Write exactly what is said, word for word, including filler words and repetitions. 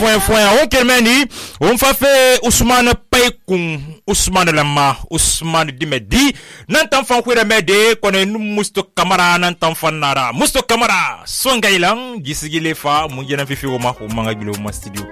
foin foin o kelmeni on fa fe Ousmane Paykun Ousmane Lama Ousmane Dimedi nantan fan kwere mede kone musto kamara nantan fan nara musto kamara songailang gisigile fa mungena fifi woma umanga bilo ma studio